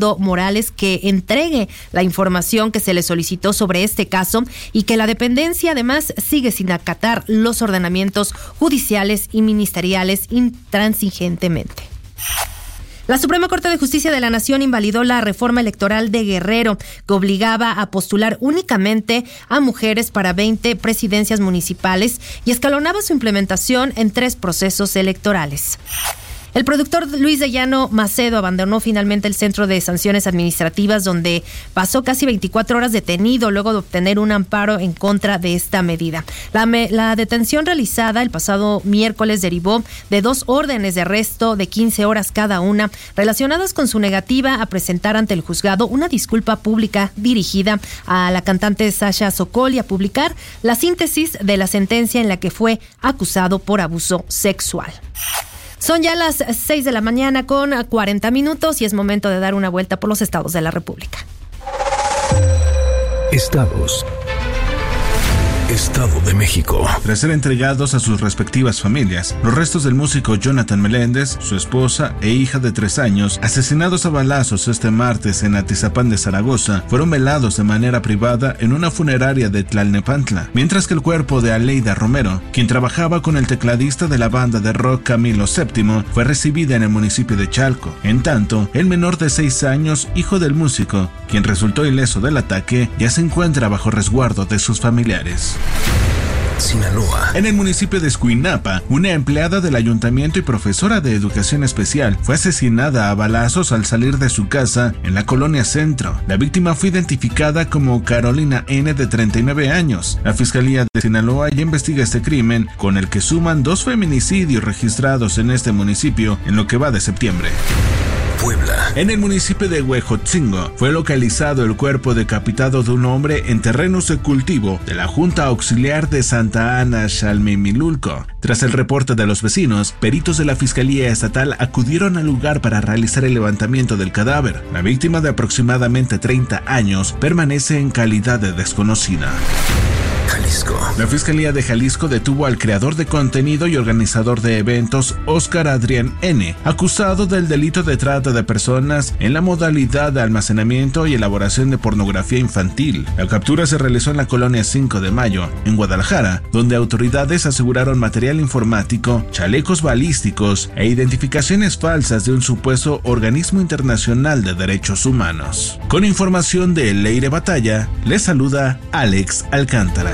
Eduardo Morales que entregue la información que se le solicitó sobre este caso y que la dependencia además sigue sin acatar los ordenamientos judiciales y ministeriales intransigentemente. La Suprema Corte de Justicia de la Nación invalidó la reforma electoral de Guerrero, que obligaba a postular únicamente a mujeres para 20 presidencias municipales y escalonaba su implementación en 3 procesos electorales. El productor Luis de Llano Macedo abandonó finalmente el Centro de Sanciones Administrativas, donde pasó casi 24 horas detenido luego de obtener un amparo en contra de esta medida. La detención realizada el pasado miércoles derivó de 2 órdenes de arresto de 15 horas cada una, relacionadas con su negativa a presentar ante el juzgado una disculpa pública dirigida a la cantante Sasha Sokol y a publicar la síntesis de la sentencia en la que fue acusado por abuso sexual. Son ya las 6 de la mañana con 40 minutos y es momento de dar una vuelta por los estados de la República. Estados. Estado de México. Tras ser entregados a sus respectivas familias, los restos del músico Jonathan Meléndez, su esposa e hija de 3 años, asesinados a balazos este martes en Atizapán de Zaragoza, fueron velados de manera privada en una funeraria de Tlalnepantla, mientras que el cuerpo de Aleida Romero, quien trabajaba con el tecladista de la banda de rock Camilo VII, fue recibida en el municipio de Chalco. En tanto, el menor de 6 años, hijo del músico, quien resultó ileso del ataque, ya se encuentra bajo resguardo de sus familiares. Sinaloa. En el municipio de Escuinapa, una empleada del ayuntamiento y profesora de educación especial fue asesinada a balazos al salir de su casa en la colonia Centro. La víctima fue identificada como Carolina N., de 39 años. La Fiscalía de Sinaloa ya investiga este crimen, con el que suman 2 feminicidios registrados en este municipio en lo que va de septiembre. Puebla. En el municipio de Huejotzingo fue localizado el cuerpo decapitado de un hombre en terrenos de cultivo de la Junta Auxiliar de Santa Ana Xalmimilulco. Tras el reporte de los vecinos, peritos de la Fiscalía Estatal acudieron al lugar para realizar el levantamiento del cadáver. La víctima, de aproximadamente 30 años, permanece en calidad de desconocida. Jalisco. La Fiscalía de Jalisco detuvo al creador de contenido y organizador de eventos Óscar Adrián N., acusado del delito de trata de personas en la modalidad de almacenamiento y elaboración de pornografía infantil. La captura se realizó en la colonia 5 de Mayo, en Guadalajara, donde autoridades aseguraron material informático, chalecos balísticos e identificaciones falsas de un supuesto organismo internacional de derechos humanos. Con información de Leire Batalla, les saluda Alex Alcántara.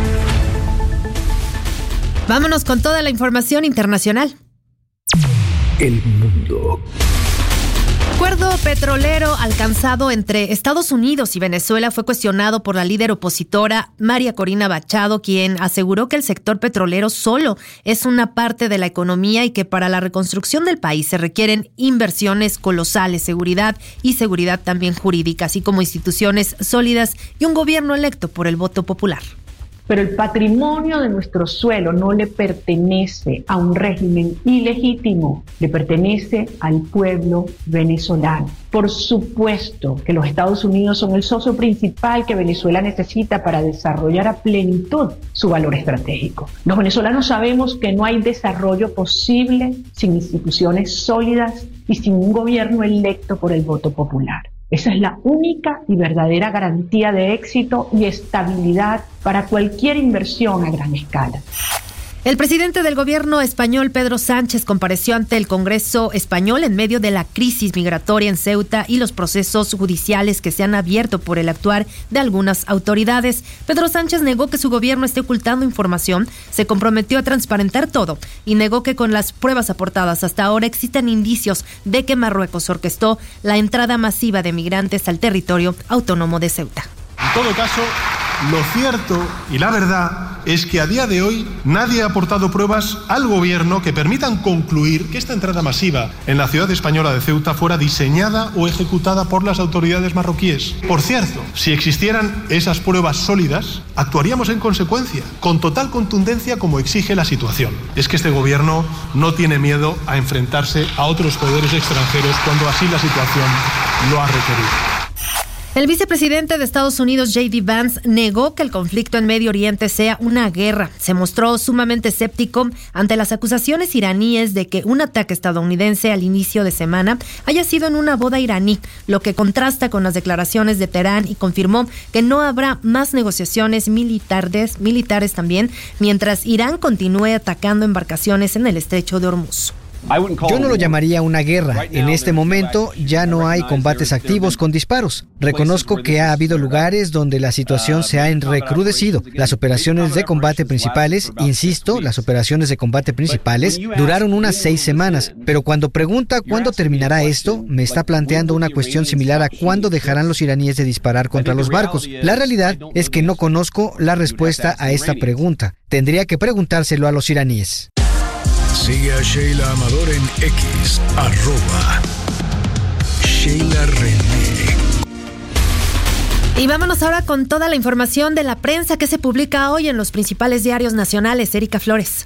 Vámonos con toda la información internacional. El mundo. El acuerdo petrolero alcanzado entre Estados Unidos y Venezuela fue cuestionado por la líder opositora María Corina Machado, quien aseguró que el sector petrolero solo es una parte de la economía y que para la reconstrucción del país se requieren inversiones colosales, seguridad también jurídica, así como instituciones sólidas y un gobierno electo por el voto popular. Pero el patrimonio de nuestro suelo no le pertenece a un régimen ilegítimo, le pertenece al pueblo venezolano. Por supuesto que los Estados Unidos son el socio principal que Venezuela necesita para desarrollar a plenitud su valor estratégico. Los venezolanos sabemos que no hay desarrollo posible sin instituciones sólidas y sin un gobierno electo por el voto popular. Esa es la única y verdadera garantía de éxito y estabilidad para cualquier inversión a gran escala. El presidente del gobierno español, Pedro Sánchez, compareció ante el Congreso español en medio de la crisis migratoria en Ceuta y los procesos judiciales que se han abierto por el actuar de algunas autoridades. Pedro Sánchez negó que su gobierno esté ocultando información, se comprometió a transparentar todo y negó que con las pruebas aportadas hasta ahora existen indicios de que Marruecos orquestó la entrada masiva de migrantes al territorio autónomo de Ceuta. En todo caso, lo cierto y la verdad es que a día de hoy nadie ha aportado pruebas al gobierno que permitan concluir que esta entrada masiva en la ciudad española de Ceuta fuera diseñada o ejecutada por las autoridades marroquíes. Por cierto, si existieran esas pruebas sólidas, actuaríamos en consecuencia, con total contundencia como exige la situación. Es que este gobierno no tiene miedo a enfrentarse a otros poderes extranjeros cuando así la situación lo ha requerido. El vicepresidente de Estados Unidos, J.D. Vance, negó que el conflicto en Medio Oriente sea una guerra. Se mostró sumamente escéptico ante las acusaciones iraníes de que un ataque estadounidense al inicio de semana haya sido en una boda iraní, lo que contrasta con las declaraciones de Teherán, y confirmó que no habrá más negociaciones militares también, mientras Irán continúe atacando embarcaciones en el estrecho de Hormuz. Yo no lo llamaría una guerra. En este momento ya no hay combates activos con disparos. Reconozco que ha habido lugares donde la situación se ha recrudecido. Las operaciones de combate principales, insisto, las operaciones de combate principales duraron unas 6 semanas. Pero cuando pregunta cuándo terminará esto, me está planteando una cuestión similar a cuándo dejarán los iraníes de disparar contra los barcos. La realidad es que no conozco la respuesta a esta pregunta. Tendría que preguntárselo a los iraníes. Sigue a Sheila Amador en X, @Sheila René. Y vámonos ahora con toda la información de la prensa que se publica hoy en los principales diarios nacionales. Erika Flores.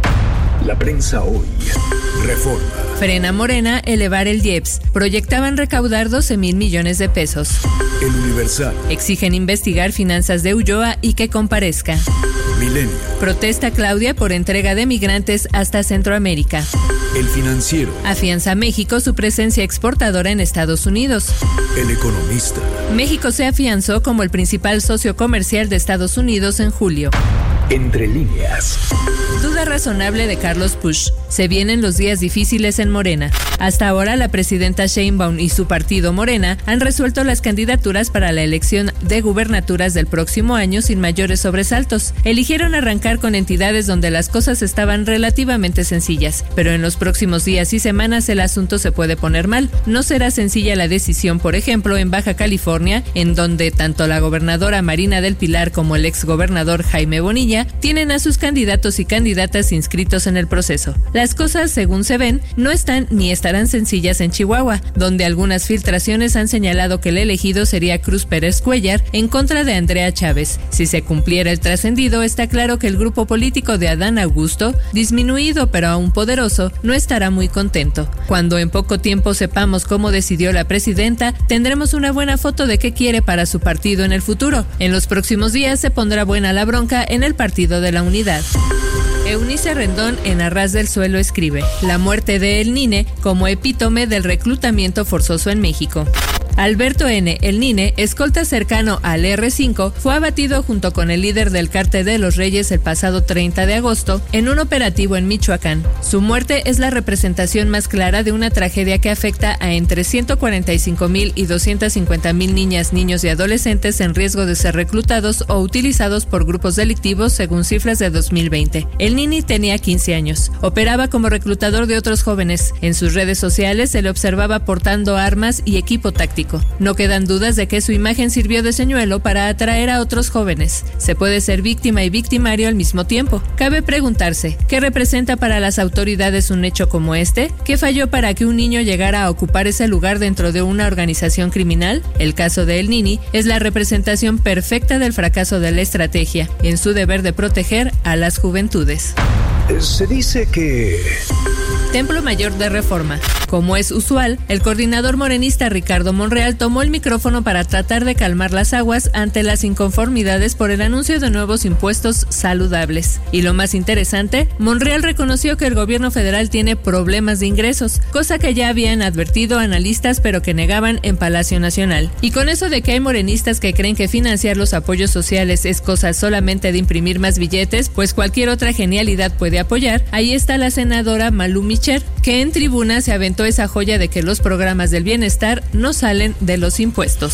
La prensa hoy. Reforma. Frena Morena elevar el IEPS. Proyectaban recaudar 12,000 millones de pesos. El Universal. Exigen investigar finanzas de Ulloa y que comparezca. Milenio. Protesta Claudia por entrega de migrantes hasta Centroamérica. El Financiero. Afianza México su presencia exportadora en Estados Unidos. El Economista. México se afianzó como el principal socio comercial de Estados Unidos en julio. Entre líneas. Duda razonable de Carlos Pusch. Se vienen los días difíciles en Morena. Hasta ahora la presidenta Sheinbaum y su partido Morena han resuelto las candidaturas para la elección de gubernaturas del próximo año sin mayores sobresaltos. Eligieron arrancar con entidades donde las cosas estaban relativamente sencillas, pero en los próximos días y semanas el asunto se puede poner mal. No será sencilla la decisión, por ejemplo, en Baja California, en donde tanto la gobernadora Marina del Pilar como el exgobernador Jaime Bonilla tienen a sus candidatos y candidatas inscritos en el proceso. Las cosas, según se ven, no están ni estarán sencillas en Chihuahua, donde algunas filtraciones han señalado que el elegido sería Cruz Pérez Cuellar en contra de Andrea Chávez. Si se cumpliera el trascendido, está claro que el grupo político de Adán Augusto, disminuido pero aún poderoso, no estará muy contento. Cuando en poco tiempo sepamos cómo decidió la presidenta, tendremos una buena foto de qué quiere para su partido en el futuro. En los próximos días se pondrá buena la bronca en el Partido de la Unidad. Eunice Rendón en Arras del Suelo escribe: la muerte de El Nine como epítome del reclutamiento forzoso en México. Alberto N., el Nine, escolta cercano al R5, fue abatido junto con el líder del Cártel de los Reyes el pasado 30 de agosto en un operativo en Michoacán. Su muerte es la representación más clara de una tragedia que afecta a entre 145,000 y 250,000 niñas, niños y adolescentes en riesgo de ser reclutados o utilizados por grupos delictivos, según cifras de 2020. El Nini tenía 15 años. Operaba como reclutador de otros jóvenes. En sus redes sociales se le observaba portando armas y equipo táctico. No quedan dudas de que su imagen sirvió de señuelo para atraer a otros jóvenes. Se puede ser víctima y victimario al mismo tiempo. Cabe preguntarse, ¿qué representa para las autoridades un hecho como este? ¿Qué falló para que un niño llegara a ocupar ese lugar dentro de una organización criminal? El caso de El Nini es la representación perfecta del fracaso de la estrategia en su deber de proteger a las juventudes. Se dice que... Templo Mayor de Reforma. Como es usual, el coordinador morenista Ricardo Monreal tomó el micrófono para tratar de calmar las aguas ante las inconformidades por el anuncio de nuevos impuestos saludables. Y lo más interesante, Monreal reconoció que el gobierno federal tiene problemas de ingresos, cosa que ya habían advertido analistas pero que negaban en Palacio Nacional. Y con eso de que hay morenistas que creen que financiar los apoyos sociales es cosa solamente de imprimir más billetes, pues cualquier otra genialidad puede apoyar, ahí está la senadora Malú Micher, que en tribuna se aventó esa joya de que los programas del bienestar no salen de los impuestos.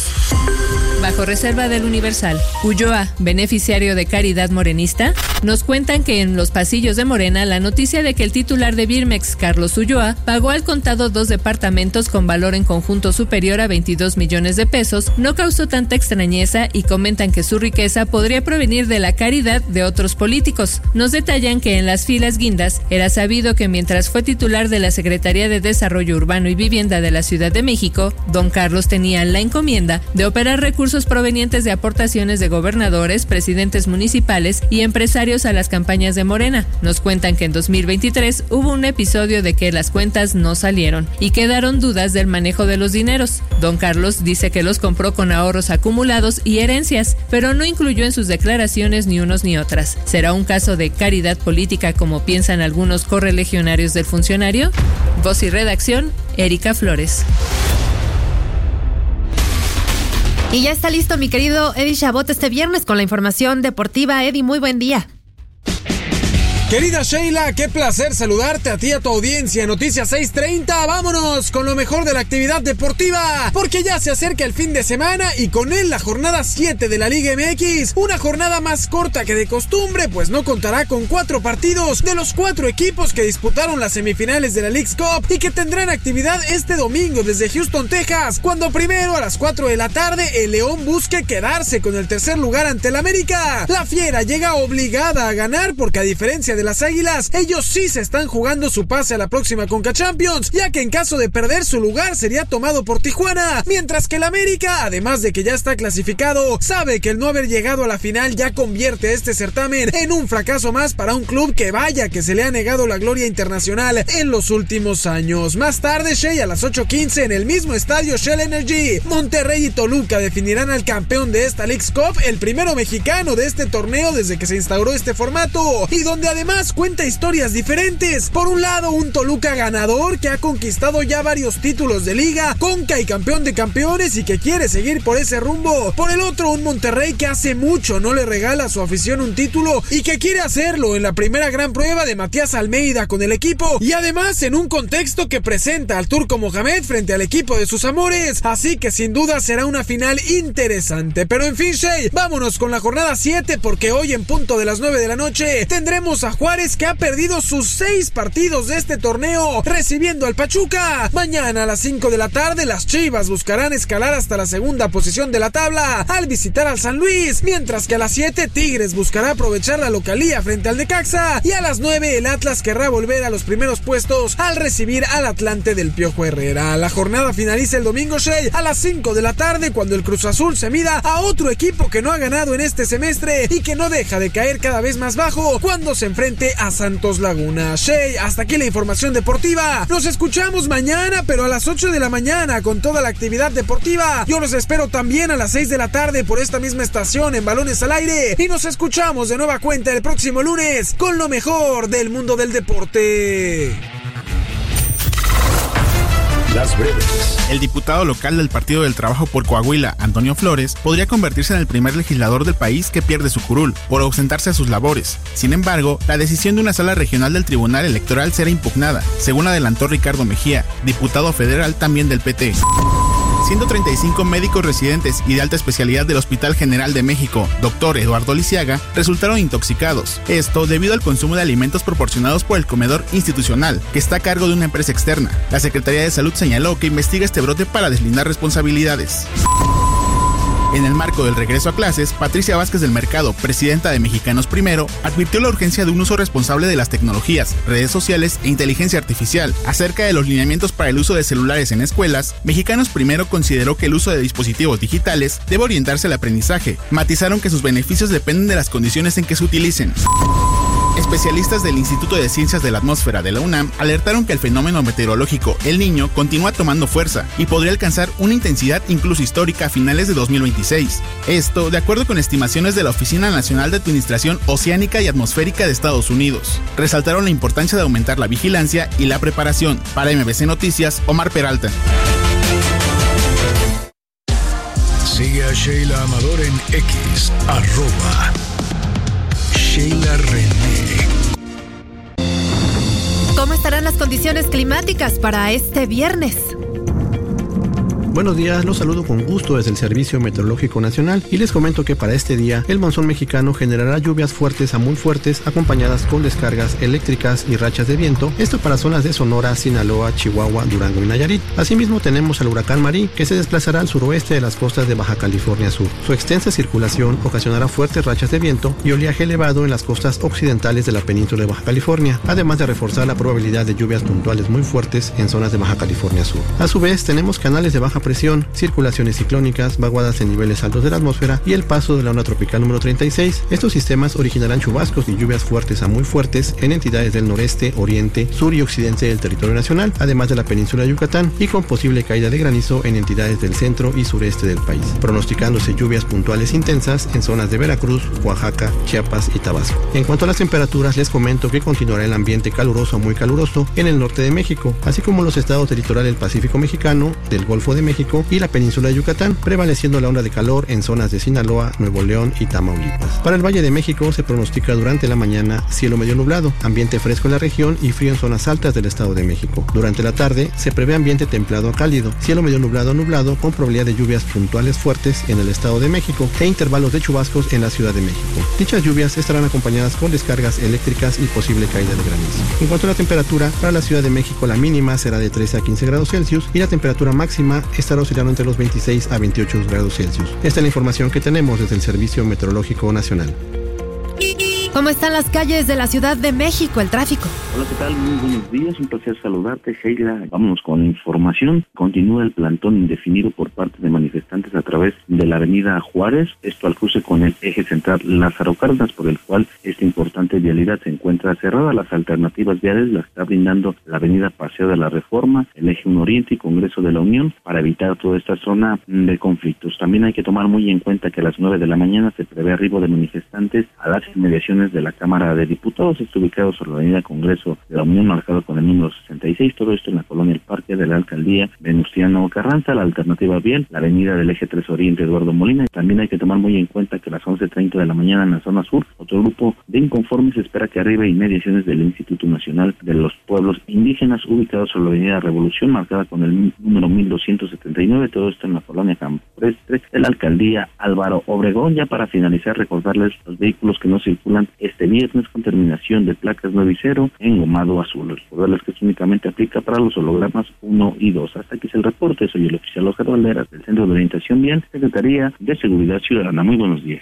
Bajo reserva del Universal, Ulloa, beneficiario de Caridad Morenista, nos cuentan que en los pasillos de Morena la noticia de que el titular de Birmex, Carlos Ulloa, pagó al contado 2 departamentos con valor en conjunto superior a 22 millones de pesos, no causó tanta extrañeza y comentan que su riqueza podría provenir de la caridad de otros políticos. Nos detallan que en las filas guindas era sabido que mientras fue titular de la Secretaría de Desarrollo Urbano y Vivienda de la Ciudad de México, don Carlos tenía la encomienda de operar recursos provenientes de aportaciones de gobernadores, presidentes municipales y empresarios comentarios a las campañas de Morena. Nos cuentan que en 2023 hubo un episodio de que las cuentas no salieron y quedaron dudas del manejo de los dineros. Don Carlos dice que los compró con ahorros acumulados y herencias, pero no incluyó en sus declaraciones ni unos ni otras. ¿Será un caso de caridad política como piensan algunos correligionarios del funcionario? Voz y redacción, Erika Flores. Y ya está listo mi querido Eddie Chabot este viernes con la información deportiva. Eddie, muy buen día. Querida Sheila, qué placer saludarte a ti y a tu audiencia en Noticias 630. Vámonos con lo mejor de la actividad deportiva, porque ya se acerca el fin de semana y con él la jornada 7 de la Liga MX. Una jornada más corta que de costumbre, pues no contará con 4 partidos de los 4 equipos que disputaron las semifinales de la Leagues Cup y que tendrán actividad este domingo desde Houston, Texas, cuando primero a las 4 de la tarde el León busque quedarse con el tercer lugar ante el América. La Fiera llega obligada a ganar porque a diferencia de las Águilas, ellos sí se están jugando su pase a la próxima Conca Champions, ya que en caso de perder su lugar sería tomado por Tijuana, mientras que el América, además de que ya está clasificado, sabe que el no haber llegado a la final ya convierte este certamen en un fracaso más para un club que vaya que se le ha negado la gloria internacional en los últimos años. Más tarde, Shea, a las 8:15 en el mismo estadio Shell Energy, Monterrey y Toluca definirán al campeón de esta Leagues Cup, el primero mexicano de este torneo desde que se instauró este formato, y donde además cuenta historias diferentes. Por un lado, un Toluca ganador que ha conquistado ya varios títulos de liga, Conca y campeón de campeones y que quiere seguir por ese rumbo. Por el otro, un Monterrey que hace mucho no le regala a su afición un título y que quiere hacerlo en la primera gran prueba de Matías Almeida con el equipo, y además en un contexto que presenta al Turco Mohamed frente al equipo de sus amores, así que sin duda será una final interesante. Pero en fin, Shea, vámonos con la jornada 7, porque hoy en punto de las 9 de la noche tendremos a Juárez, que ha perdido sus 6 partidos de este torneo, recibiendo al Pachuca. Mañana a las 5 de la tarde las Chivas buscarán escalar hasta la segunda posición de la tabla al visitar al San Luis, mientras que a las 7 Tigres buscará aprovechar la localía frente al Necaxa, y a las 9 el Atlas querrá volver a los primeros puestos al recibir al Atlante del Piojo Herrera. La jornada finaliza el domingo, Shea, a las 5 de la tarde, cuando el Cruz Azul se mida a otro equipo que no ha ganado en este semestre y que no deja de caer cada vez más bajo cuando se enfrenta a Santos Laguna. Shea, hasta aquí la información deportiva. Nos escuchamos mañana, pero a las 8 de la mañana con toda la actividad deportiva. Yo los espero también a las 6 de la tarde por esta misma estación en Balones al Aire, y nos escuchamos de nueva cuenta el próximo lunes con lo mejor del mundo del deporte. Las breves. El diputado local del Partido del Trabajo por Coahuila, Antonio Flores, podría convertirse en el primer legislador del país que pierde su curul por ausentarse a sus labores. Sin embargo, la decisión de una sala regional del Tribunal Electoral será impugnada, según adelantó Ricardo Mejía, diputado federal también del PT. 135 médicos residentes y de alta especialidad del Hospital General de México, Dr. Eduardo Lisiaga, resultaron intoxicados. Esto debido al consumo de alimentos proporcionados por el comedor institucional, que está a cargo de una empresa externa. La Secretaría de Salud señaló que investiga este brote para deslindar responsabilidades. En el marco del regreso a clases, Patricia Vázquez del Mercado, presidenta de Mexicanos Primero, advirtió la urgencia de un uso responsable de las tecnologías, redes sociales e inteligencia artificial. Acerca de los lineamientos para el uso de celulares en escuelas, Mexicanos Primero consideró que el uso de dispositivos digitales debe orientarse al aprendizaje. Matizaron que sus beneficios dependen de las condiciones en que se utilicen. Especialistas del Instituto de Ciencias de la Atmósfera de la UNAM alertaron que el fenómeno meteorológico El Niño continúa tomando fuerza y podría alcanzar una intensidad incluso histórica a finales de 2026. Esto, de acuerdo con estimaciones de la Oficina Nacional de Administración Oceánica y Atmosférica de Estados Unidos. Resaltaron la importancia de aumentar la vigilancia y la preparación. Para MBC Noticias, Omar Peralta. Sigue a Sheila Amador en X, @Sheila René. ¿Cómo estarán las condiciones climáticas para este viernes? Buenos días, los saludo con gusto desde el Servicio Meteorológico Nacional y les comento que para este día el monzón mexicano generará lluvias fuertes a muy fuertes acompañadas con descargas eléctricas y rachas de viento, esto para zonas de Sonora, Sinaloa, Chihuahua, Durango y Nayarit. Asimismo tenemos al huracán Marí, que se desplazará al suroeste de las costas de Baja California Sur. Su extensa circulación ocasionará fuertes rachas de viento y oleaje elevado en las costas occidentales de la península de Baja California, además de reforzar la probabilidad de lluvias puntuales muy fuertes en zonas de Baja California Sur. A su vez tenemos canales de baja presión, circulaciones ciclónicas, vaguadas en niveles altos de la atmósfera y el paso de la onda tropical número 36. Estos sistemas originarán chubascos y lluvias fuertes a muy fuertes en entidades del noreste, oriente, sur y occidente del territorio nacional, además de la península de Yucatán, y con posible caída de granizo en entidades del centro y sureste del país, pronosticándose lluvias puntuales intensas en zonas de Veracruz, Oaxaca, Chiapas y Tabasco. En cuanto a las temperaturas, les comento que continuará el ambiente caluroso a muy caluroso en el norte de México, así como los estados del litoral del Pacífico mexicano, del Golfo de México y la península de Yucatán, prevaleciendo la onda de calor en zonas de Sinaloa, Nuevo León y Tamaulipas. Para el Valle de México se pronostica durante la mañana cielo medio nublado, ambiente fresco en la región y frío en zonas altas del Estado de México. Durante la tarde se prevé ambiente templado a cálido, cielo medio nublado con probabilidad de lluvias puntuales fuertes en el Estado de México e intervalos de chubascos en la Ciudad de México. Dichas lluvias estarán acompañadas con descargas eléctricas y posible caída de granizo. En cuanto a la temperatura, para la Ciudad de México la mínima será de 13 a 15 grados Celsius y la temperatura máxima estará oscilando entre los 26 a 28 grados Celsius. Esta es la información que tenemos desde el Servicio Meteorológico Nacional. ¿Cómo están las calles de la Ciudad de México, el tráfico? Hola, ¿qué tal? Muy buenos días, un placer saludarte, Sheila. Vámonos con información. Continúa el plantón indefinido por parte de manifestantes a través de la avenida Juárez, esto al cruce con el eje central Lázaro Cárdenas, por el cual esta importante vialidad se encuentra cerrada. Las alternativas viales las está brindando la avenida Paseo de la Reforma, el eje 1 Oriente y Congreso de la Unión para evitar toda esta zona de conflictos. También hay que tomar muy en cuenta que a las 9 de la mañana se prevé arribo de manifestantes a las inmediaciones de la Cámara de Diputados, está ubicado sobre la avenida Congreso de la Unión, marcado con el número 66, todo esto en la colonia El Parque de la Alcaldía Venustiano Carranza. La alternativa vial, la avenida del eje 3 Oriente Eduardo Molina. También hay que tomar muy en cuenta que a las 11:30 de la mañana en la zona sur, otro grupo de inconformes espera que arribe inmediaciones del Instituto Nacional de los Pueblos Indígenas, ubicado sobre la avenida Revolución, marcada con el número 1279, todo esto en la colonia Camprestre de la Alcaldía Álvaro Obregón. Ya para finalizar, recordarles los vehículos que no circulan este viernes con terminación de placas 9 y 0 engomado azul. Recordarles que esto únicamente aplica para los hologramas 1 y 2. Hasta aquí es el reporte. Soy el oficial Oscar Valderas del Centro de Orientación Vial, Secretaría de Seguridad Ciudadana. Muy buenos días.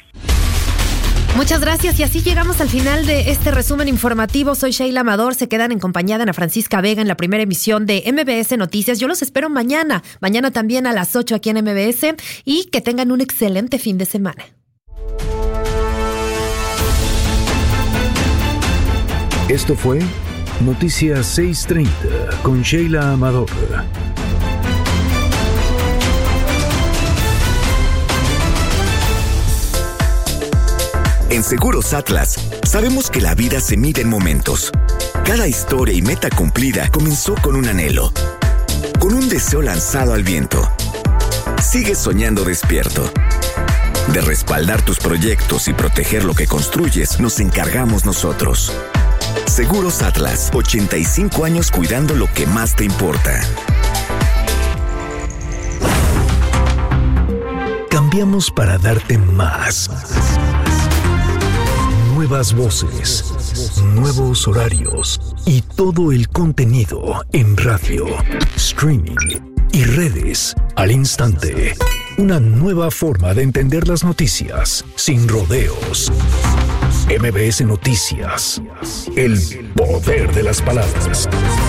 Muchas gracias, y así llegamos al final de este resumen informativo. Soy Sheila Amador, se quedan en compañía de Ana Francisca Vega en la primera emisión de MBS Noticias. Yo los espero mañana también a las 8 aquí en MBS, y que tengan un excelente fin de semana. Esto fue Noticias 630 con Sheila Amador. En Seguros Atlas, sabemos que la vida se mide en momentos. Cada historia y meta cumplida comenzó con un anhelo, con un deseo lanzado al viento. Sigues soñando despierto. De respaldar tus proyectos y proteger lo que construyes, nos encargamos nosotros. Seguros Atlas, 85 años cuidando lo que más te importa. Cambiamos para darte más. Nuevas voces, nuevos horarios y todo el contenido en radio, streaming y redes al instante. Una nueva forma de entender las noticias sin rodeos. MBS Noticias, el poder de las palabras.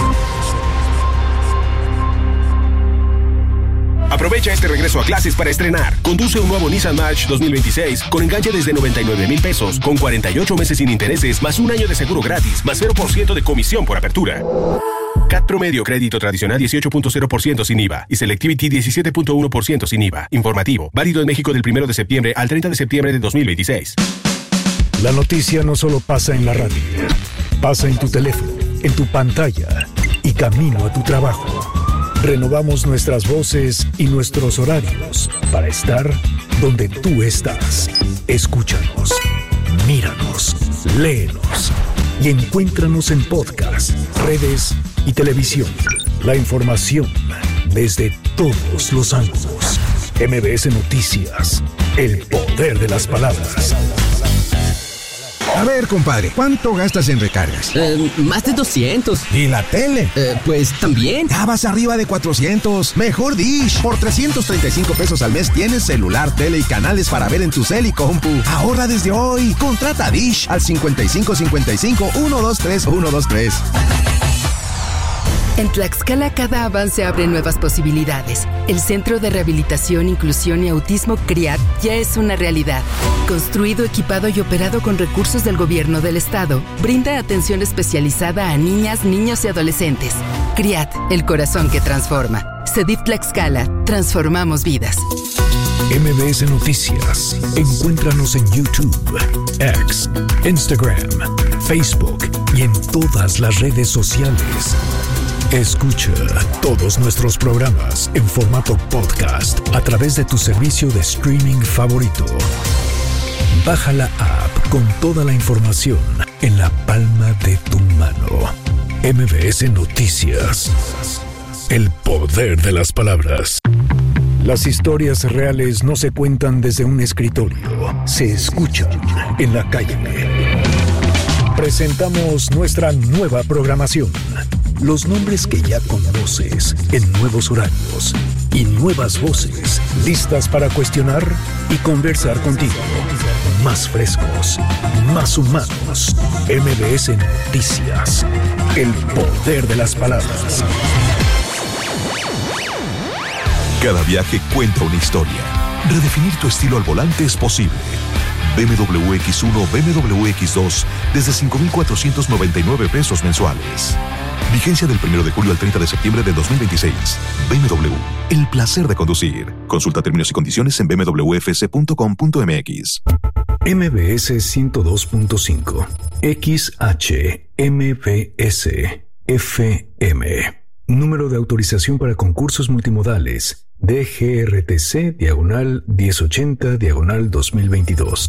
Aprovecha este regreso a clases para estrenar. Conduce un nuevo Nissan March 2026 con enganche desde 99,000 pesos, con 48 meses sin intereses, más un año de seguro gratis, más 0% de comisión por apertura. CAT promedio crédito tradicional 18.0% sin IVA y Selectivity 17.1% sin IVA. Informativo, válido en México del 1 de septiembre al 30 de septiembre de 2026. La noticia no solo pasa en la radio, pasa en tu teléfono, en tu pantalla y camino a tu trabajo. Renovamos nuestras voces y nuestros horarios para estar donde tú estás. Escúchanos, míranos, léenos y encuéntranos en podcast, redes y televisión. La información desde todos los ángulos. MBS Noticias, el poder de las palabras. A ver, compadre, ¿cuánto gastas en recargas? Más de 200. ¿Y la tele? Pues también. Ya vas arriba de 400. Mejor Dish. Por 335 pesos al mes tienes celular, tele y canales para ver en tu cel y compu. Ahorra desde hoy. Contrata Dish al 5555-123-123. En Tlaxcala cada avance abre nuevas posibilidades. El Centro de Rehabilitación, Inclusión y Autismo CRIAT ya es una realidad. Construido, equipado y operado con recursos del gobierno del estado, brinda atención especializada a niñas, niños y adolescentes. CRIAT, el corazón que transforma. CEDIF Tlaxcala, transformamos vidas. MBS Noticias. Encuéntranos en YouTube, X, Instagram, Facebook y en todas las redes sociales. Escucha todos nuestros programas en formato podcast a través de tu servicio de streaming favorito. Baja la app con toda la información en la palma de tu mano. MBS Noticias. El poder de las palabras. Las historias reales no se cuentan desde un escritorio, se escuchan en la calle. Presentamos nuestra nueva programación. Los nombres que ya conoces en nuevos horarios y nuevas voces listas para cuestionar y conversar contigo. Más frescos, más humanos. MBS Noticias. El poder de las palabras. Cada viaje cuenta una historia. Redefinir tu estilo al volante es posible. BMW X1, BMW X2 desde 5,499 pesos mensuales. Vigencia del 1 de julio al 30 de septiembre de 2026. BMW, el placer de conducir. Consulta términos y condiciones en bmwfc.com.mx. MBS 102.5 XHMBS FM. Número de autorización para concursos multimodales. DGRTC/1080/2022.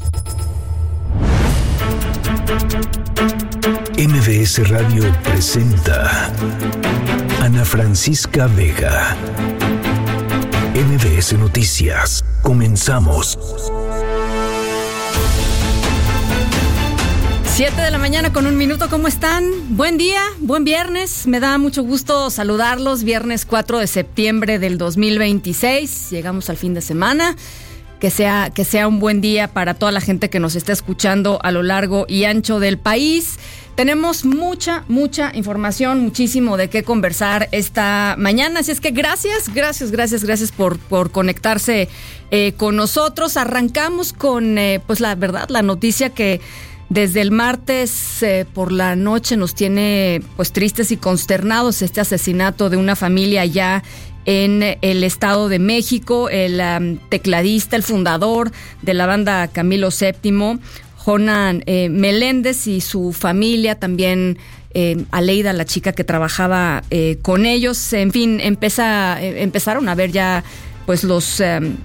MBS Radio presenta Ana Francisca Vega. MBS Noticias. Comenzamos. 7 de la mañana con 1 minuto, ¿cómo están? Buen día, buen viernes, me da mucho gusto saludarlos, viernes 4 de septiembre del 2026, llegamos al fin de semana, que sea un buen día para toda la gente que nos está escuchando a lo largo y ancho del país. Tenemos mucha información, muchísimo de qué conversar esta mañana, así es que gracias por conectarse con nosotros. Arrancamos con, pues la verdad, la noticia que desde el martes por la noche nos tiene pues tristes y consternados, este asesinato de una familia allá en el Estado de México. El tecladista, el fundador de la banda Camilo VII, Jonan Meléndez, y su familia, también Aleida, la chica que trabajaba con ellos. En fin, empezaron a ver ya pues los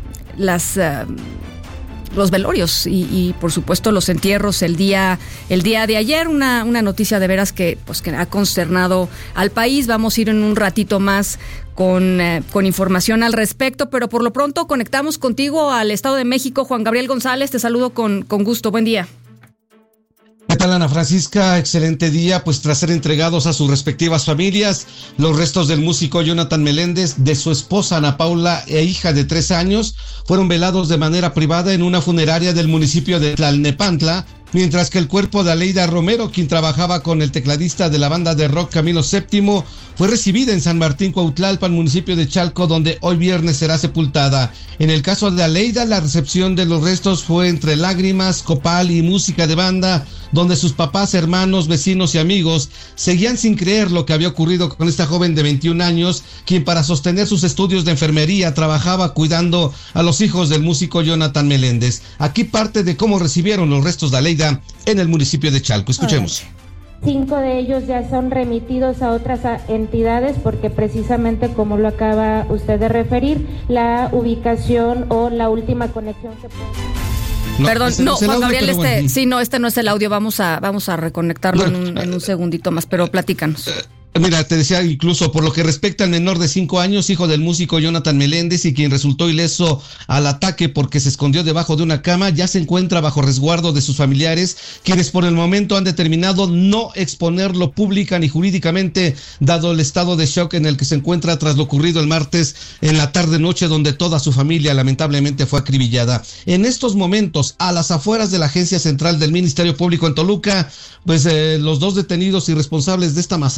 velorios y por supuesto los entierros el día de ayer, una noticia de veras que ha consternado al país. Vamos a ir en un ratito más con información al respecto, pero por lo pronto conectamos contigo al Estado de México. Juan Gabriel González, te saludo con gusto, buen día. ¿Qué tal, Ana Francisca? Excelente día. Pues tras ser entregados a sus respectivas familias, los restos del músico Jonathan Meléndez, de su esposa Ana Paula e hija de 3 años, fueron velados de manera privada en una funeraria del municipio de Tlalnepantla, mientras que el cuerpo de Aleida Romero, quien trabajaba con el tecladista de la banda de rock Camilo VII, fue recibida en San Martín Cuautlalpan, municipio de Chalco, donde hoy viernes será sepultada. En el caso de Aleida, la recepción de los restos fue entre lágrimas, copal y música de banda, donde sus papás, hermanos, vecinos y amigos seguían sin creer lo que había ocurrido con esta joven de 21 años, quien para sostener sus estudios de enfermería trabajaba cuidando a los hijos del músico Jonathan Meléndez. Aquí parte de cómo recibieron los restos de Aleida en el municipio de Chalco. Escuchemos. 5 de ellos ya son remitidos a otras entidades porque precisamente, como lo acaba usted de referir, la ubicación o la última conexión que puede... Perdón, no, Juan Gabriel, bueno. Sí, no, este no es el audio, vamos a reconectarlo en un segundito más, pero platícanos. Mira, te decía incluso por lo que respecta al menor de 5 años, hijo del músico Jonathan Meléndez y quien resultó ileso al ataque porque se escondió debajo de una cama, ya se encuentra bajo resguardo de sus familiares, quienes por el momento han determinado no exponerlo pública ni jurídicamente, dado el estado de shock en el que se encuentra tras lo ocurrido el martes en la tarde-noche, donde toda su familia lamentablemente fue acribillada. En estos momentos, a las afueras de la Agencia Central del Ministerio Público en Toluca, pues los 2 detenidos y responsables de esta masacre, Diego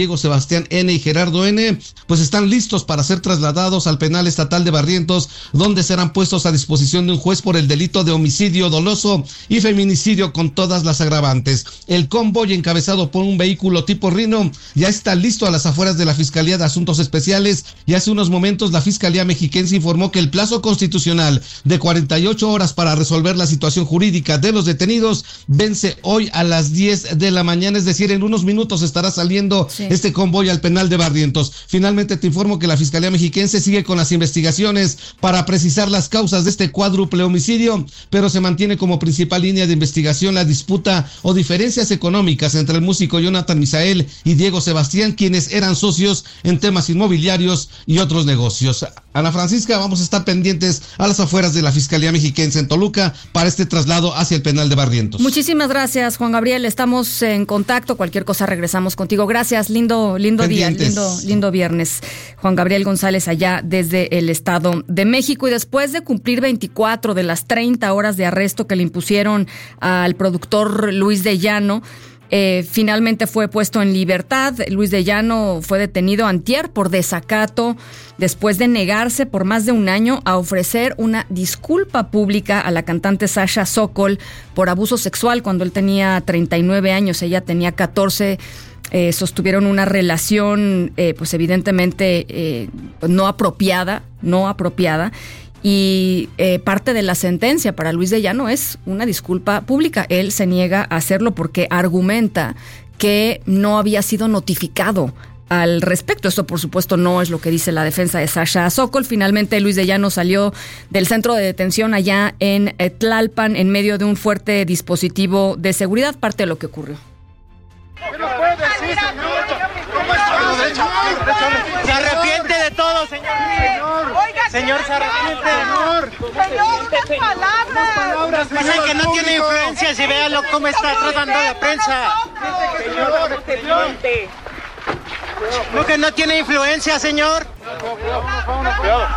Diego Sebastián N. y Gerardo N., pues están listos para ser trasladados al penal estatal de Barrientos, donde serán puestos a disposición de un juez por el delito de homicidio doloso y feminicidio con todas las agravantes. El convoy, encabezado por un vehículo tipo Rino, ya está listo a las afueras de la Fiscalía de Asuntos Especiales, y hace unos momentos la Fiscalía Mexiquense informó que el plazo constitucional de 48 horas para resolver la situación jurídica de los detenidos vence hoy a las 10 de la mañana, es decir, en unos minutos estará saliendo este convoy al penal de Barrientos. Finalmente te informo que la Fiscalía Mexiquense sigue con las investigaciones para precisar las causas de este cuádruple homicidio, pero se mantiene como principal línea de investigación la disputa o diferencias económicas entre el músico Jonathan Misael y Diego Sebastián, quienes eran socios en temas inmobiliarios y otros negocios. Ana Francisca, vamos a estar pendientes a las afueras de la Fiscalía Mexiquense en Toluca para este traslado hacia el penal de Barrientos. Muchísimas gracias, Juan Gabriel. Estamos en contacto. Cualquier cosa regresamos contigo. Gracias. Lindo día, lindo viernes. Juan Gabriel González allá desde el Estado de México. Y después de cumplir 24 de las 30 horas de arresto que le impusieron al productor Luis de Llano, finalmente fue puesto en libertad. Luis de Llano fue detenido antier por desacato después de negarse por más de un año a ofrecer una disculpa pública a la cantante Sasha Sokol por abuso sexual cuando él tenía 39 años, ella tenía 14. Sostuvieron una relación pues evidentemente no apropiada. Y parte de la sentencia para Luis de Llano es una disculpa pública. Él se niega a hacerlo porque argumenta que no había sido notificado al respecto. Esto, por supuesto, no es lo que dice la defensa de Sasha Sokol. Finalmente, Luis de Llano salió del centro de detención allá en Tlalpan en medio de un fuerte dispositivo de seguridad, parte de lo que ocurrió. ¿Qué nos puede decir, señor? ¿Cómo está? Se arrepiente de todo, señor. Oiga, señor, se arrepiente. Señor, unas palabras. Dicen que no tiene influencia, si véalo cómo está tratando la prensa. Señor, ¿No que no tiene influencia, señor? Cuidado.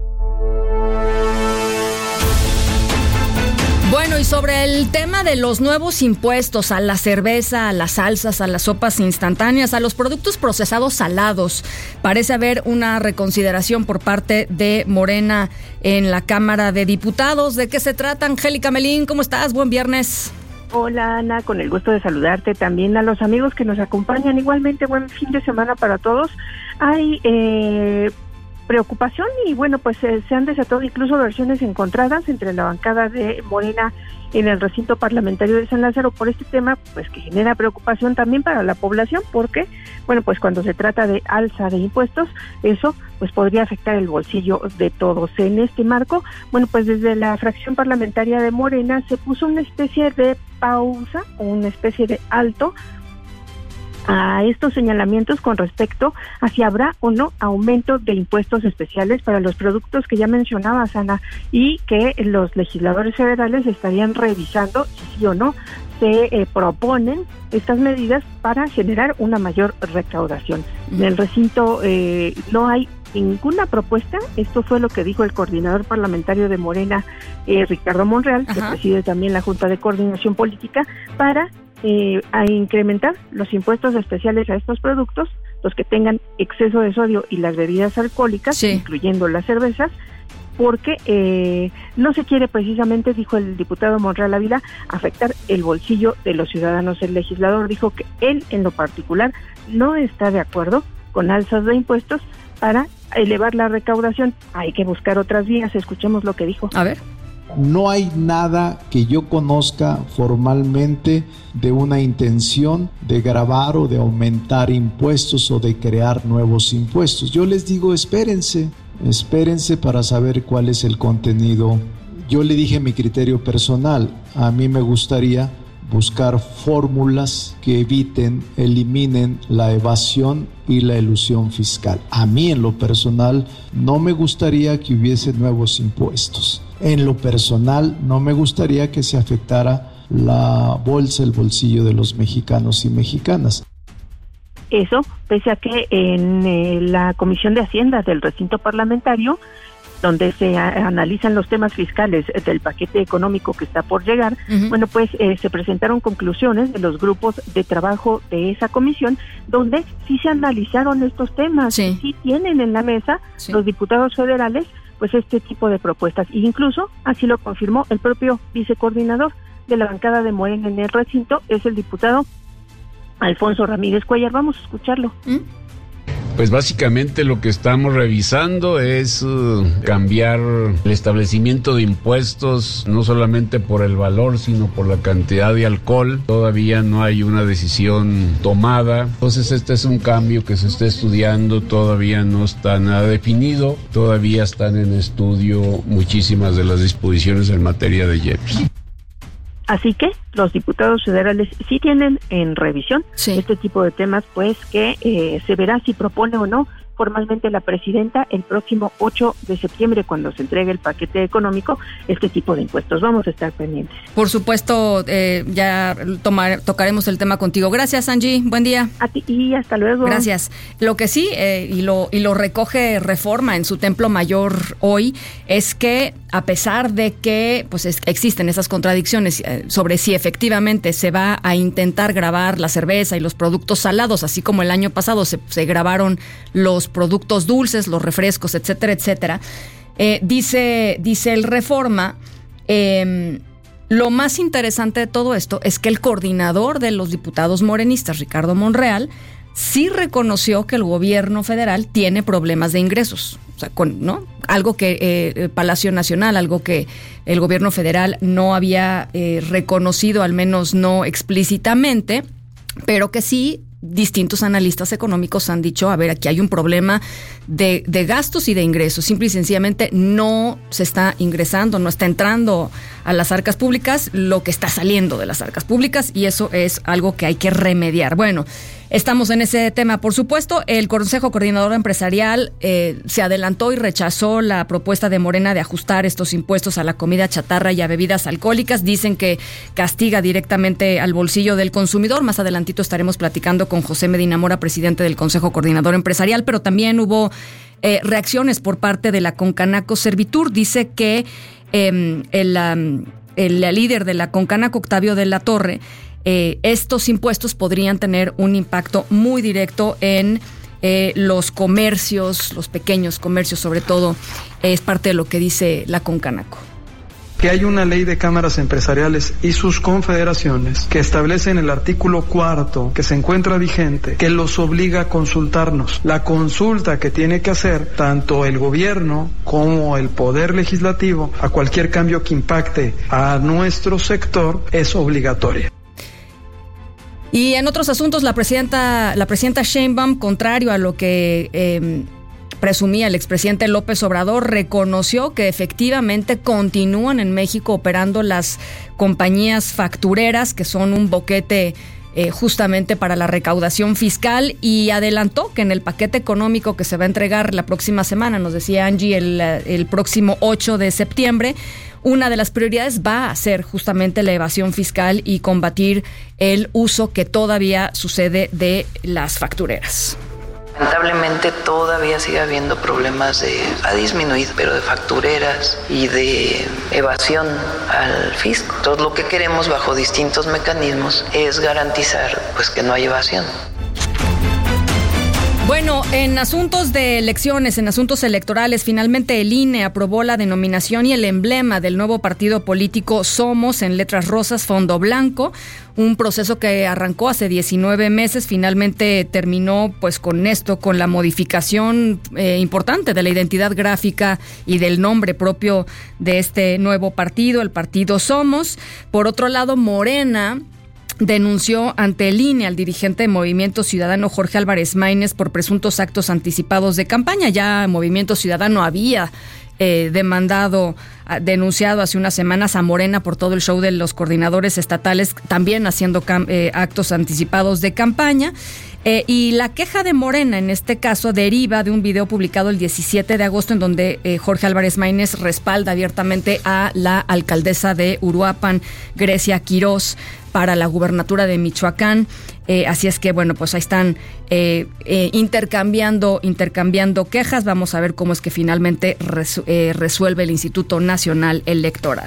Bueno, y sobre el tema de los nuevos impuestos a la cerveza, a las salsas, a las sopas instantáneas, a los productos procesados salados, parece haber una reconsideración por parte de Morena en la Cámara de Diputados. ¿De qué se trata? Angélica Melín, ¿cómo estás? Buen viernes. Hola, Ana, con el gusto de saludarte, también a los amigos que nos acompañan. Igualmente, buen fin de semana para todos. Hay preocupación y bueno, pues se han desatado incluso versiones encontradas entre la bancada de Morena en el recinto parlamentario de San Lázaro por este tema, pues que genera preocupación también para la población, porque bueno, pues cuando se trata de alza de impuestos, eso pues podría afectar el bolsillo de todos. En este marco, bueno, pues desde la fracción parlamentaria de Morena se puso una especie de pausa, una especie de alto a estos señalamientos con respecto a si habrá o no aumento de impuestos especiales para los productos que ya mencionabas, Ana, y que los legisladores federales estarían revisando si sí o no se proponen estas medidas para generar una mayor recaudación. En el recinto no hay ninguna propuesta. Esto fue lo que dijo el coordinador parlamentario de Morena, Ricardo Monreal, que preside también la Junta de Coordinación Política, para a incrementar los impuestos especiales a estos productos, los que tengan exceso de sodio y las bebidas alcohólicas, incluyendo las cervezas, porque no se quiere precisamente, dijo el diputado Monreal Ávila, afectar el bolsillo de los ciudadanos. El legislador dijo que él, en lo particular, no está de acuerdo con alzas de impuestos para elevar la recaudación. Hay que buscar otras vías. Escuchemos lo que dijo. A ver. No hay nada que yo conozca formalmente de una intención de gravar o de aumentar impuestos o de crear nuevos impuestos. Yo les digo, espérense para saber cuál es el contenido. Yo le dije mi criterio personal, a mí me gustaría buscar fórmulas que eliminen la evasión y la elusión fiscal. A mí, en lo personal, no me gustaría que hubiese nuevos impuestos. En lo personal, no me gustaría que se afectara la bolsa, el bolsillo de los mexicanos y mexicanas. Eso, pese a que en la Comisión de Hacienda del recinto parlamentario donde se analizan los temas fiscales del paquete económico que está por llegar, bueno, pues se presentaron conclusiones de los grupos de trabajo de esa comisión, donde sí se analizaron estos temas, sí tienen en la mesa los diputados federales pues este tipo de propuestas, e incluso así lo confirmó el propio vicecoordinador de la bancada de Morena en el recinto, es el diputado Alfonso Ramírez Cuellar. Vamos a escucharlo. Pues básicamente lo que estamos revisando es cambiar el establecimiento de impuestos, no solamente por el valor, sino por la cantidad de alcohol. Todavía no hay una decisión tomada, entonces este es un cambio que se está estudiando, todavía no está nada definido, todavía están en estudio muchísimas de las disposiciones en materia de IEPS. Así que los diputados federales sí tienen en revisión este tipo de temas, pues que se verá si propone o no formalmente la presidenta el próximo 8 de septiembre, cuando se entregue el paquete económico, este tipo de impuestos. Vamos a estar pendientes. Por supuesto, ya tocaremos el tema contigo. Gracias, Angie. Buen día. A ti y hasta luego. Gracias. Lo que sí, y lo recoge Reforma en su templo mayor hoy, es que a pesar de que pues existen esas contradicciones sobre si efectivamente se va a intentar gravar la cerveza y los productos salados, así como el año pasado se grabaron los productos dulces, los refrescos, etcétera, etcétera, dice el Reforma, lo más interesante de todo esto es que el coordinador de los diputados morenistas, Ricardo Monreal, sí reconoció que el gobierno federal tiene problemas de ingresos. O sea, ¿no? Algo que Palacio Nacional, algo que el gobierno federal no había reconocido, al menos no explícitamente, pero que sí distintos analistas económicos han dicho, a ver, aquí hay un problema de gastos y de ingresos. Simple y sencillamente no se está ingresando, no está entrando a las arcas públicas lo que está saliendo de las arcas públicas, y eso es algo que hay que remediar. Bueno, estamos en ese tema, por supuesto. El Consejo Coordinador Empresarial se adelantó y rechazó la propuesta de Morena de ajustar estos impuestos a la comida chatarra y a bebidas alcohólicas. Dicen que castiga directamente al bolsillo del consumidor. Más adelantito estaremos platicando con José Medina Mora, presidente del Consejo Coordinador Empresarial, pero también hubo reacciones por parte de la Concanaco Servitur. Dice que el líder de la Concanaco, Octavio de la Torre, estos impuestos podrían tener un impacto muy directo en los comercios, los pequeños comercios, sobre todo, es parte de lo que dice la Concanaco. Que hay una ley de cámaras empresariales y sus confederaciones que establece en el artículo 4, que se encuentra vigente, que los obliga a consultarnos. La consulta que tiene que hacer tanto el gobierno como el poder legislativo a cualquier cambio que impacte a nuestro sector es obligatoria. Y en otros asuntos, la presidenta Sheinbaum, contrario a lo que presumía el expresidente López Obrador, reconoció que efectivamente continúan en México operando las compañías factureras, que son un boquete justamente para la recaudación fiscal, y adelantó que en el paquete económico que se va a entregar la próxima semana, nos decía Angie, el próximo 8 de septiembre, una de las prioridades va a ser justamente la evasión fiscal y combatir el uso que todavía sucede de las factureras. Lamentablemente todavía sigue habiendo problemas ha disminuido, pero de factureras y de evasión al fisco. Entonces lo que queremos bajo distintos mecanismos es garantizar pues que no hay evasión. Bueno, en asuntos de elecciones, en asuntos electorales, finalmente el INE aprobó la denominación y el emblema del nuevo partido político Somos, en letras rosas, fondo blanco. Un proceso que arrancó hace 19 meses, finalmente terminó pues con esto, con la modificación importante de la identidad gráfica y del nombre propio de este nuevo partido, el partido Somos. Por otro lado, Morena denunció ante el INE al dirigente de Movimiento Ciudadano, Jorge Álvarez Maínez, por presuntos actos anticipados de campaña. Ya Movimiento Ciudadano había denunciado hace unas semanas a Morena por todo el show de los coordinadores estatales, también haciendo actos anticipados de campaña. Y la queja de Morena, en este caso, deriva de un video publicado el 17 de agosto en donde Jorge Álvarez Maínez respalda abiertamente a la alcaldesa de Uruapan, Grecia Quirós, para la gubernatura de Michoacán. Así es que, bueno, pues ahí están intercambiando quejas. Vamos a ver cómo es que finalmente resuelve el Instituto Nacional Electoral.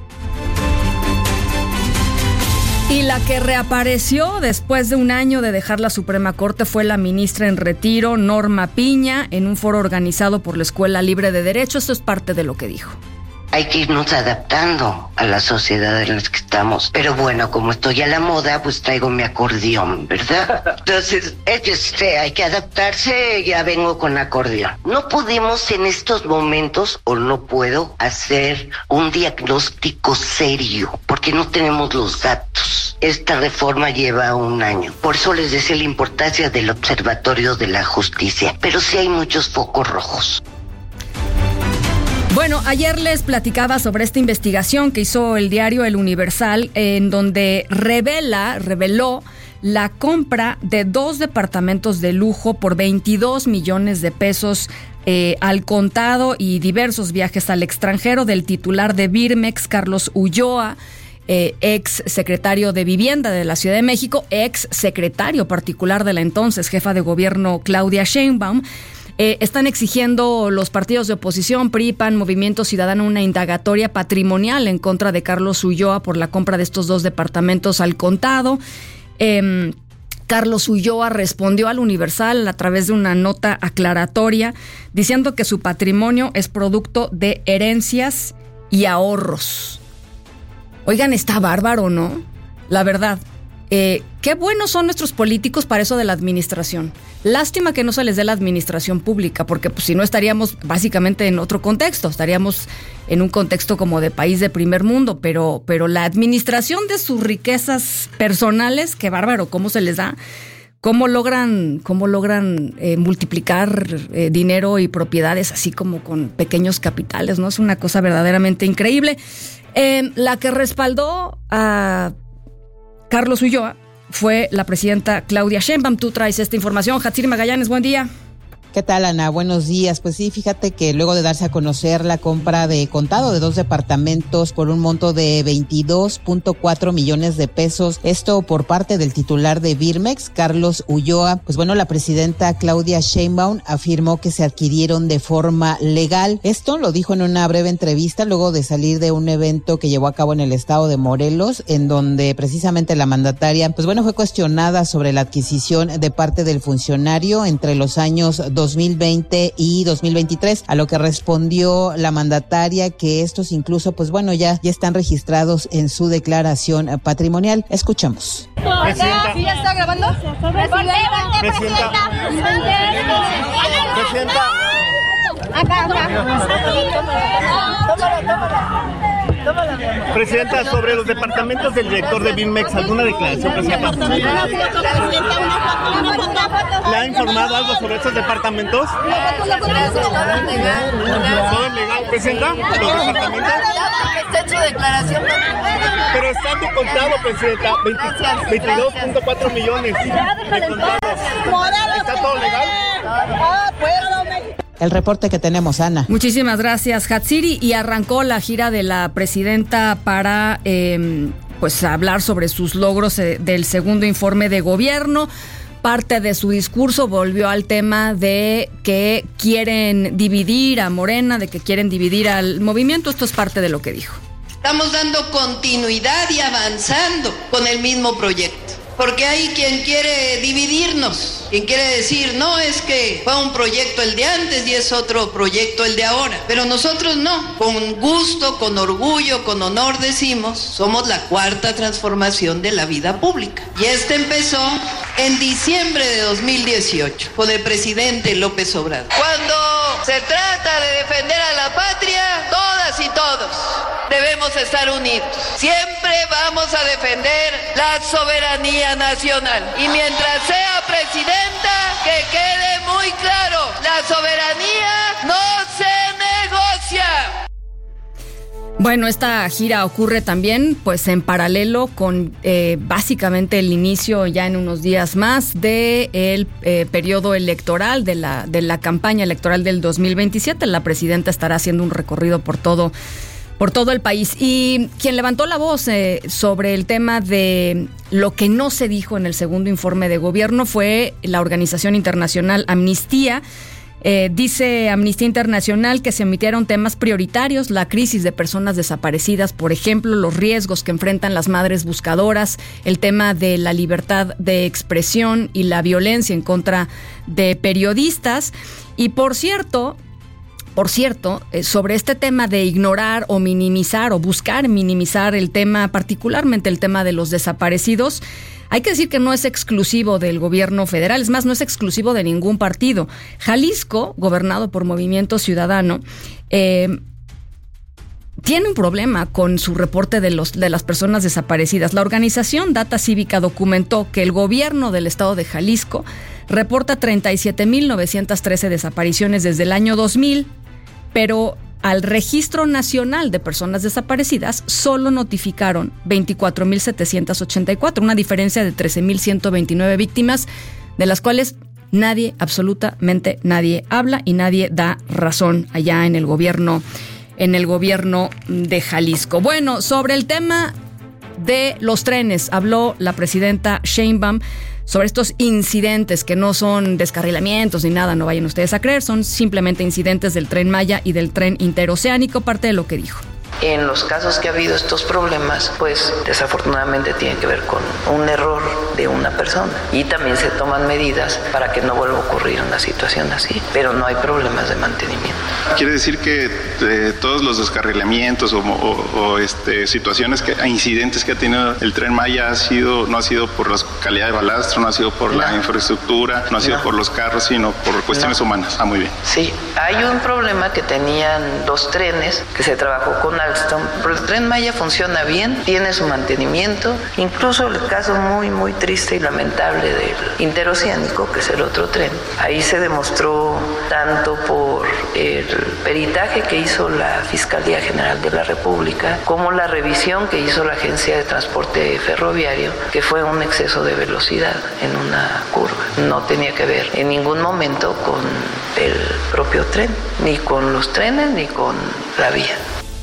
Y la que reapareció después de un año de dejar la Suprema Corte fue la ministra en retiro, Norma Piña, en un foro organizado por la Escuela Libre de Derecho. Esto es parte de lo que dijo. Hay que irnos adaptando a la sociedad en la que estamos. Pero bueno, como estoy a la moda, pues traigo mi acordeón, ¿verdad? Entonces, hay que adaptarse, ya vengo con acordeón. No pudimos en estos momentos, o no puedo, hacer un diagnóstico serio, porque no tenemos los datos. Esta reforma lleva un año. Por eso les decía la importancia del Observatorio de la Justicia. Pero sí hay muchos focos rojos. Bueno, ayer les platicaba sobre esta investigación que hizo el diario El Universal, en donde reveló la compra de 2 departamentos de lujo por 22 millones de pesos al contado y diversos viajes al extranjero del titular de Birmex, Carlos Ulloa, ex secretario de Vivienda de la Ciudad de México, ex secretario particular de la entonces jefa de gobierno Claudia Sheinbaum. Están exigiendo los partidos de oposición, PRI, PAN, Movimiento Ciudadano, una indagatoria patrimonial en contra de Carlos Ulloa por la compra de estos 2 departamentos al contado. Carlos Ulloa respondió al Universal a través de una nota aclaratoria diciendo que su patrimonio es producto de herencias y ahorros. Oigan, está bárbaro, ¿no? La verdad. Qué buenos son nuestros políticos para eso de la administración. Lástima que no se les dé la administración pública, porque pues, si no estaríamos básicamente en otro contexto, estaríamos en un contexto como de país de primer mundo, pero la administración de sus riquezas personales, qué bárbaro, cómo se les da, cómo logran multiplicar dinero y propiedades así como con pequeños capitales, ¿no? Es una cosa verdaderamente increíble. La que respaldó a Carlos Ulloa fue la presidenta Claudia Sheinbaum. Tú traes esta información. Hatsiri Magallanes, buen día. ¿Qué tal, Ana? Buenos días. Pues sí, fíjate que luego de darse a conocer la compra de contado de 2 departamentos por un monto de 22.4 millones de pesos, esto por parte del titular de Birmex, Carlos Ulloa, pues bueno, la presidenta Claudia Sheinbaum afirmó que se adquirieron de forma legal. Esto lo dijo en una breve entrevista luego de salir de un evento que llevó a cabo en el estado de Morelos, en donde precisamente la mandataria, pues bueno, fue cuestionada sobre la adquisición de parte del funcionario entre los años 2020 y 2023, a lo que respondió la mandataria que estos incluso, pues bueno, ya están registrados en su declaración patrimonial. Escuchamos. Presidenta. ¿Sí ya está grabando? Presidenta. Presidenta, sobre los departamentos del director de Birmex, ¿alguna declaración, presidenta? ¿Le ha informado algo sobre estos departamentos? ¿Todo es legal, presidenta? ¿Los departamentos? Está en su declaración. Pero está en tu contado, presidenta, 22.4 millones de contados. ¿Está todo legal? El reporte que tenemos, Ana. Muchísimas gracias, Hatsiri. Y arrancó la gira de la presidenta para pues hablar sobre sus logros del segundo informe de gobierno. Parte de su discurso volvió al tema de que quieren dividir a Morena, de que quieren dividir al movimiento. Esto es parte de lo que dijo. Estamos dando continuidad y avanzando con el mismo proyecto. Porque hay quien quiere dividirnos, quien quiere decir, no, es que fue un proyecto el de antes y es otro proyecto el de ahora. Pero nosotros no, con gusto, con orgullo, con honor decimos, somos la 4ª transformación de la vida pública. Y esta empezó en diciembre de 2018, con el presidente López Obrador. Cuando se trata de defender a la patria, todas y todos debemos estar unidos. Siempre vamos a defender la soberanía nacional. Y mientras sea presidenta, que quede muy claro, la soberanía no se negocia. Bueno, esta gira ocurre también pues en paralelo con básicamente el inicio ya en unos días más del periodo electoral, de la campaña electoral del 2027. La presidenta estará haciendo un recorrido por todo por todo el país. Y quien levantó la voz sobre el tema de lo que no se dijo en el segundo informe de gobierno fue la organización internacional Amnistía. Dice Amnistía Internacional que se emitieron temas prioritarios, la crisis de personas desaparecidas, por ejemplo, los riesgos que enfrentan las madres buscadoras, el tema de la libertad de expresión y la violencia en contra de periodistas. Y por cierto, sobre este tema de ignorar o minimizar o buscar minimizar el tema, particularmente el tema de los desaparecidos, hay que decir que no es exclusivo del gobierno federal, es más, no es exclusivo de ningún partido. Jalisco, gobernado por Movimiento Ciudadano, tiene un problema con su reporte de las personas desaparecidas. La organización Data Cívica documentó que el gobierno del estado de Jalisco reporta 37,913 desapariciones desde el año 2000, pero al Registro Nacional de Personas Desaparecidas solo notificaron 24,784, una diferencia de 13,129 víctimas, de las cuales nadie, absolutamente nadie habla y nadie da razón allá en el gobierno de Jalisco. Bueno, sobre el tema de los trenes habló la presidenta Sheinbaum sobre estos incidentes que no son descarrilamientos ni nada, no vayan ustedes a creer, son simplemente incidentes del Tren Maya y del Tren Interoceánico, parte de lo que dijo. En los casos que ha habido estos problemas, pues desafortunadamente tiene que ver con un error de una persona y también se toman medidas para que no vuelva a ocurrir una situación así, pero no hay problemas de mantenimiento. Quiere decir que todos los descarrilamientos o situaciones incidentes que ha tenido el Tren Maya no ha sido por la calidad de balastro, no ha sido por la infraestructura, no ha sido por los carros, sino por cuestiones humanas. Muy bien. Sí, hay un problema que tenían dos trenes que se trabajó con Alstom, pero el Tren Maya funciona bien, tiene su mantenimiento, incluso el caso muy muy triste y lamentable del Interoceánico, que es el otro tren. Ahí se demostró tanto por el peritaje que hizo la Fiscalía General de la República como la revisión que hizo la Agencia de Transporte Ferroviario, que fue un exceso de velocidad en una curva. No tenía que ver en ningún momento con el propio tren, ni con los trenes, ni con la vía.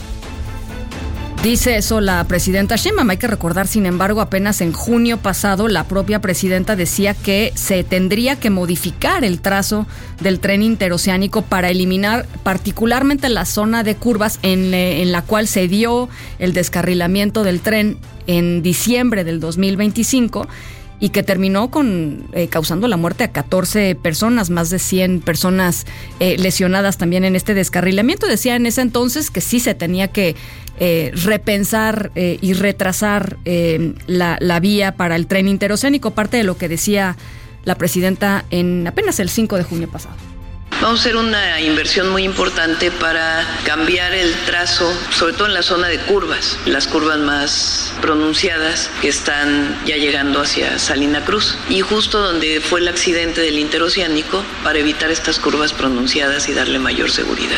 Dice eso la presidenta Sheinbaum. Hay que recordar, sin embargo, apenas en junio pasado la propia presidenta decía que se tendría que modificar el trazo del tren interoceánico para eliminar particularmente la zona de curvas en la cual se dio el descarrilamiento del tren en diciembre del 2025 y que terminó causando la muerte a 14 personas, más de 100 personas lesionadas también en este descarrilamiento. Decía en ese entonces que sí se tenía que repensar y retrasar la vía para el tren interoceánico, parte de lo que decía la presidenta en apenas el 5 de junio pasado. Vamos a hacer una inversión muy importante para cambiar el trazo, sobre todo en la zona de curvas, las curvas más pronunciadas que están ya llegando hacia Salina Cruz y justo donde fue el accidente del Interoceánico, para evitar estas curvas pronunciadas y darle mayor seguridad.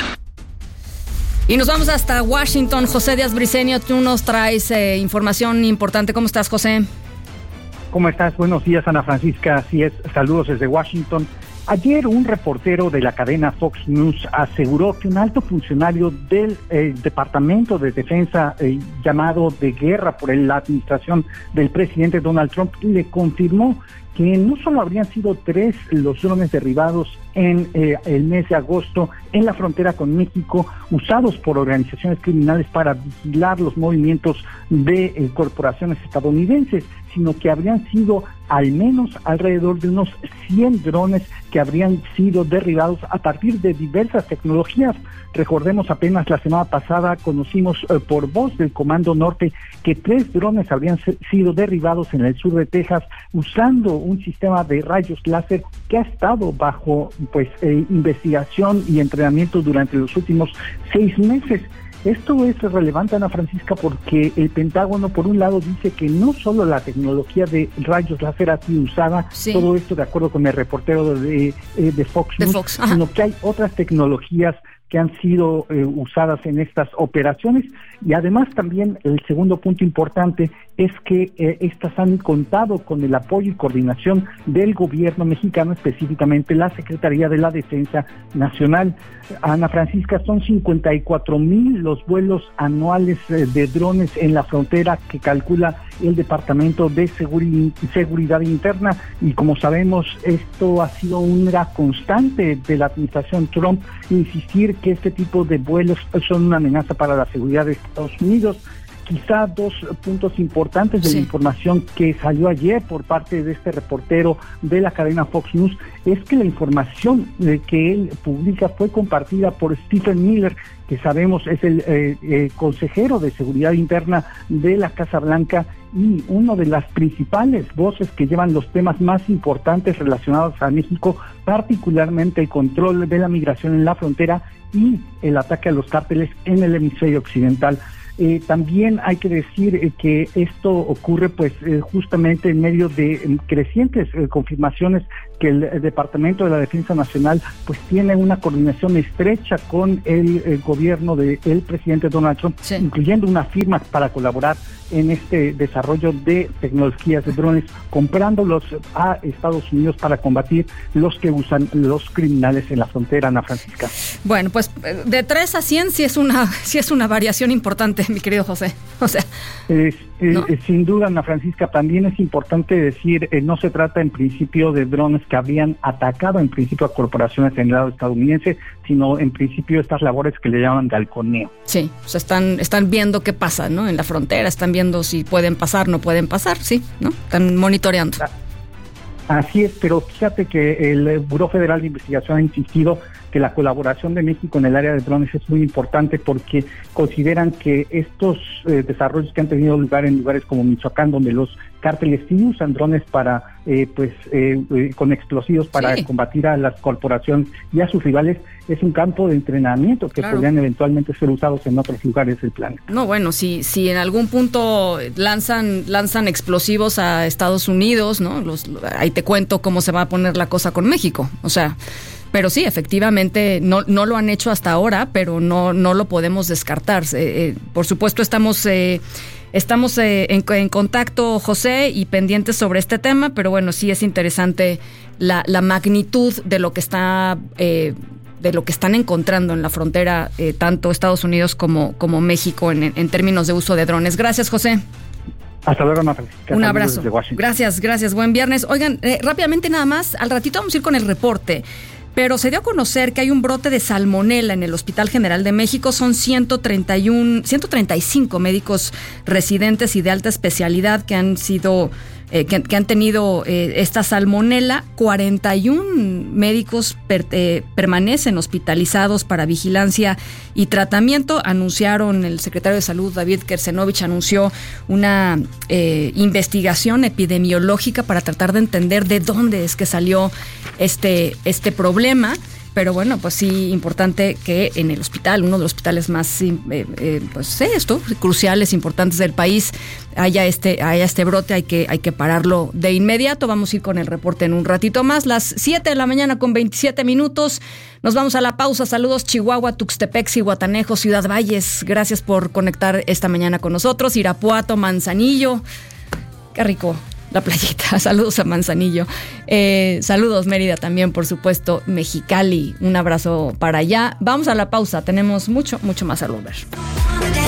Y nos vamos hasta Washington. José Díaz Briceño, tú nos traes información importante. ¿Cómo estás, José? ¿Cómo estás? Buenos días, Ana Francisca. Así es, saludos desde Washington. Ayer un reportero de la cadena Fox News aseguró que un alto funcionario del Departamento de Defensa llamado de guerra por la administración del presidente Donald Trump le confirmó que no solo habrían sido 3 los drones derribados en el mes de agosto en la frontera con México, usados por organizaciones criminales para vigilar los movimientos de corporaciones estadounidenses, sino que habrían sido al menos alrededor de unos 100 drones que habrían sido derribados a partir de diversas tecnologías. Recordemos, apenas la semana pasada conocimos por voz del Comando Norte que 3 drones habrían sido derribados en el sur de Texas usando un sistema de rayos láser que ha estado bajo investigación y entrenamiento durante los últimos 6 meses. Esto es relevante, Ana Francisca, porque el Pentágono, por un lado, dice que no solo la tecnología de rayos láser ha sido usada, sí, todo esto de acuerdo con el reportero de Fox News, sino que hay otras tecnologías que han sido usadas en estas operaciones, Y además también el segundo punto importante es que estas han contado con el apoyo y coordinación del gobierno mexicano, específicamente la Secretaría de la Defensa Nacional. Ana Francisca, son 54,000 los vuelos anuales de drones en la frontera que calcula el Departamento de Seguridad Interna, y como sabemos esto ha sido una constante de la administración Trump, insistir que este tipo de vuelos son una amenaza para la seguridad de Estados Unidos. Quizá dos puntos importantes de la información que salió ayer por parte de este reportero de la cadena Fox News es que la información que él publica fue compartida por Stephen Miller, que sabemos es el consejero de Seguridad Interna de la Casa Blanca y una de las principales voces que llevan los temas más importantes relacionados a México, particularmente el control de la migración en la frontera y el ataque a los cárteles en el hemisferio occidental. También hay que decir que esto ocurre justamente en medio de crecientes confirmaciones que el Departamento de la Defensa Nacional tiene una coordinación estrecha con el gobierno del presidente Donald Trump, incluyendo una firma para colaborar en este desarrollo de tecnologías de drones, comprándolos a Estados Unidos para combatir los que usan los criminales en la frontera, Ana Francisca. Bueno, pues de 3 a 100 sí es una variación importante, mi querido José. O sea, ¿no? Sin duda, Ana Francisca, también es importante decir, no se trata en principio de drones que habrían atacado en principio a corporaciones en el lado estadounidense, sino en principio estas labores que le llaman de halconeo. Sí, o sea, están viendo qué pasa, ¿no? En la frontera, están viendo si pueden pasar, no pueden pasar, sí, ¿no? Están monitoreando. Así es, pero fíjate que el Buró Federal de Investigación ha insistido que la colaboración de México en el área de drones es muy importante porque consideran que estos desarrollos que han tenido lugar en lugares como Michoacán, donde los cárteles sí usan drones para con explosivos para combatir a las corporaciones y a sus rivales, es un campo de entrenamiento que podrían eventualmente ser usados en otros lugares del planeta. No, bueno, si en algún punto lanzan explosivos a Estados Unidos, ¿no? Ahí te cuento cómo se va a poner la cosa con México, o sea. Pero sí, efectivamente, no lo han hecho hasta ahora, pero no lo podemos descartar. Por supuesto, estamos en contacto, José, y pendientes sobre este tema, pero bueno, sí es interesante la magnitud de lo que están encontrando en la frontera, tanto Estados Unidos como México en términos de uso de drones. Gracias, José. Hasta luego, Ana Francisca. Un abrazo. Gracias. Buen viernes. Oigan, rápidamente nada más, al ratito vamos a ir con el reporte. Pero se dio a conocer que hay un brote de salmonela en el Hospital General de México. Son 135 médicos residentes y de alta especialidad que han sido que han tenido esta salmonela. 41 médicos permanecen hospitalizados para vigilancia y tratamiento. Anunciaron, el secretario de Salud, David Kersenovich, anunció una investigación epidemiológica para tratar de entender de dónde es que salió este problema. Pero bueno, pues sí, importante que en el hospital, uno de los hospitales más cruciales, importantes del país, haya este brote. Hay que pararlo de inmediato. Vamos a ir con el reporte en un ratito más. Las 7 de la mañana con 27 minutos. Nos vamos a la pausa. Saludos Chihuahua, Tuxtepec, Zihuatanejo, Ciudad Valles. Gracias por conectar esta mañana con nosotros. Irapuato, Manzanillo. Qué rico la playita. Saludos a Manzanillo. Saludos Mérida también, por supuesto. Mexicali, un abrazo para allá. Vamos a la pausa. Tenemos mucho más a volver.